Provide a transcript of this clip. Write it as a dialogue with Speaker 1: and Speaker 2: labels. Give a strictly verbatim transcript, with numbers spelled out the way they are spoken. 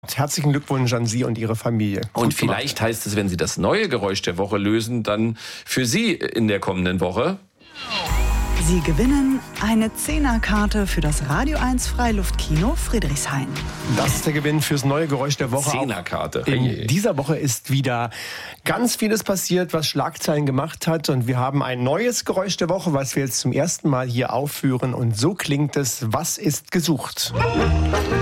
Speaker 1: gehabt. Herzlichen Glückwunsch an Sie und Ihre Familie.
Speaker 2: Und
Speaker 1: Gut
Speaker 2: vielleicht
Speaker 1: gemacht.
Speaker 2: heißt es, wenn Sie das neue Geräusch der Woche lösen, dann für Sie in der kommenden Woche.
Speaker 3: Sie gewinnen eine Zehnerkarte für das Radio eins Freiluftkino Friedrichshain.
Speaker 1: Das ist der Gewinn fürs neue Geräusch der Woche.
Speaker 2: Zehnerkarte.
Speaker 1: In dieser Woche ist wieder ganz vieles passiert, was Schlagzeilen gemacht hat. Und wir haben ein neues Geräusch der Woche, was wir jetzt zum ersten Mal hier aufführen. Und so klingt es: Was ist gesucht?